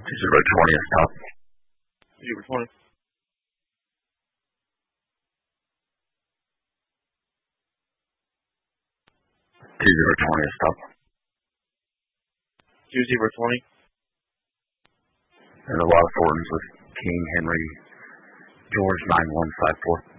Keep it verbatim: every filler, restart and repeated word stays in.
two zero twenty is stop. two zero twenty. two zero twenty is stop. two zero twenty. And a lot of Thorntons with King Henry George nine one five four.